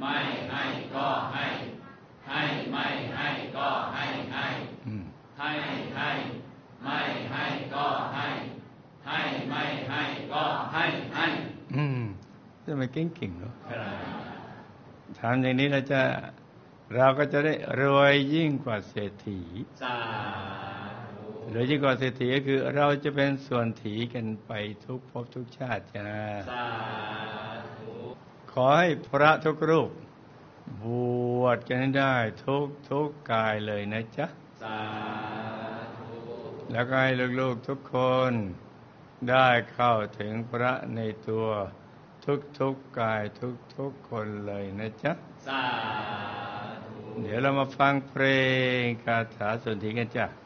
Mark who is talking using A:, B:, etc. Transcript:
A: ไม่ให้ก็ให้ไม่ให้ก็ให้ให้ไม่ให้ก็ให้ไม่ให้ก็ให้
B: จะไม่เก่งๆหรอทำอย่างนี้เราก็จะได้รวยยิ่งกว่าเศรษฐีรวยยิ่งกว่าเศรษฐีก็คือเราจะเป็นส่วนถีกันไปทุกภพทุกชาตินะขอให้พระทุกรูปบวชกันได้ทุกกายเลยนะจ๊ะแล้วก็ให้ลูกๆทุกคนได้เข้าถึงพระในตัวทุกกายทุกคนเลยนะจ๊ะเดี๋ยวเรามาฟังเพลงคาถาสนธิกันจ้ะ